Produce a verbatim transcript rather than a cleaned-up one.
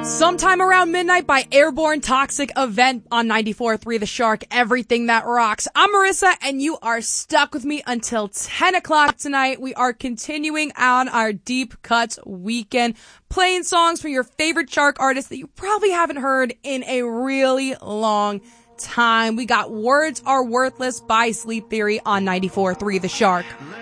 Sometime Around Midnight by Airborne Toxic Event on ninety-four point three The Shark, everything that rocks. I'm Marissa, and you are stuck with me until ten o'clock tonight. We are continuing on our Deep Cuts weekend, playing songs from your favorite Shark artists that you probably haven't heard in a really long time. We got Words Are Worthless by Sleep Theory on ninety-four point three The Shark.